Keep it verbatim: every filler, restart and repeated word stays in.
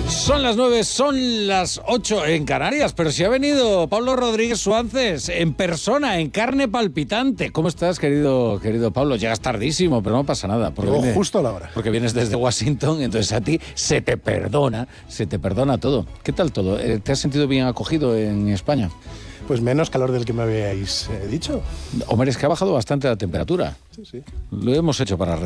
Son las nueve, son las ocho en Canarias, pero si ha venido Pablo Rodríguez Suárez en persona, en carne palpitante. ¿Cómo estás, querido querido Pablo? Llegas tardísimo, pero no pasa nada. Porque viene, justo a la hora. Porque vienes desde Washington, entonces a ti se te perdona, se te perdona todo. ¿Qué tal todo? ¿Te has sentido bien acogido en España? Pues menos calor del que me habíais eh, dicho. Hombre, es que ha bajado bastante la temperatura. Sí, sí. Lo hemos hecho para